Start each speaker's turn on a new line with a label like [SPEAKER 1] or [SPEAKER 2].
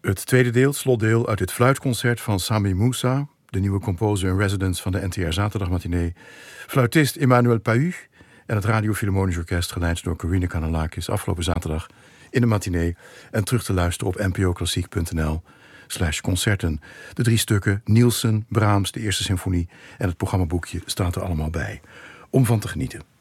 [SPEAKER 1] Het tweede deel, slotdeel uit dit fluitconcert van Sami Moussa, de nieuwe composer in residence van de NTR Zaterdagmatinee, fluitist Emmanuel Pahu en het Radio Philharmonisch Orkest, geleid door Corine Kanalakis, afgelopen zaterdag in de matinee en terug te luisteren op npoklassiek.nl/concerten. De 3 stukken, Nielsen, Brahms, de Eerste Symfonie en het programmaboekje staat er allemaal bij. Om van te genieten.